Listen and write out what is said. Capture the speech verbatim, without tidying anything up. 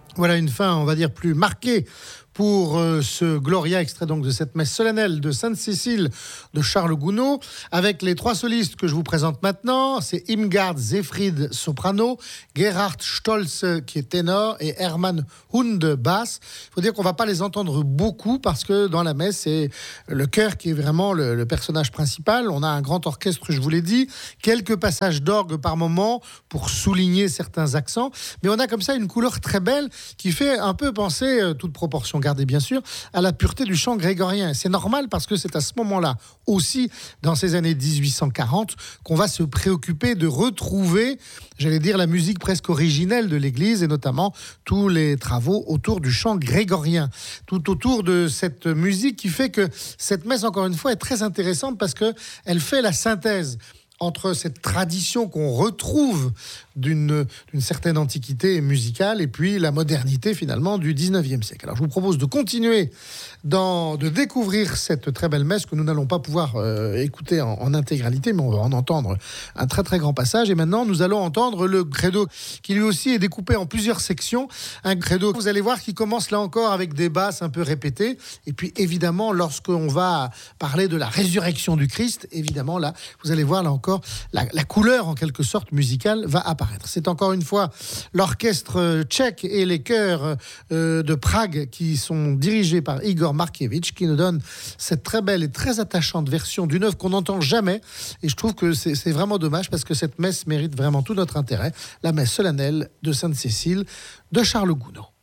Voilà une fin, on va dire, plus marquée pour euh, ce Gloria, extrait donc de cette messe solennelle de Sainte-Cécile de Charles Gounod, avec les trois solistes que je vous présente maintenant. C'est Irmgard Seyfried, soprano, Gerhard Stolz, qui est ténor, et Hermann Hunde, basse. Il faut dire qu'on ne va pas les entendre beaucoup parce que dans la messe, c'est le chœur qui est vraiment le, le personnage principal. On a un grand orchestre, je vous l'ai dit, quelques passages d'orgue par moment pour souligner certains accents, mais on a comme ça une couleur très belle qui fait un peu penser, euh, toute proportion gardée bien sûr, à la pureté du chant grégorien. C'est normal parce que c'est à ce moment-là aussi, dans ces années dix-huit cent quarante, qu'on va se préoccuper de retrouver, j'allais dire, la musique presque originelle de l'Église et notamment tous les travaux autour du chant grégorien. Tout autour de cette musique qui fait que cette messe, encore une fois, est très intéressante parce qu'elle fait la synthèse entre cette tradition qu'on retrouve d'une, d'une certaine antiquité musicale et puis la modernité finalement du dix-neuvième siècle. Alors je vous propose de continuer dans, de découvrir cette très belle messe que nous n'allons pas pouvoir euh, écouter en, en intégralité, mais on va en entendre un très très grand passage. Et maintenant nous allons entendre le credo qui lui aussi est découpé en plusieurs sections. Un credo, vous allez voir, qui commence là encore avec des basses un peu répétées. Et puis évidemment, lorsqu'on va parler de la résurrection du Christ, évidemment là, vous allez voir là encore La, la couleur en quelque sorte musicale va apparaître. C'est encore une fois l'orchestre tchèque et les chœurs euh, de Prague qui sont dirigés par Igor Markievitch qui nous donne cette très belle et très attachante version d'une œuvre qu'on n'entend jamais, et je trouve que c'est, c'est vraiment dommage parce que cette messe mérite vraiment tout notre intérêt, la messe solennelle de Sainte-Cécile de Charles Gounod.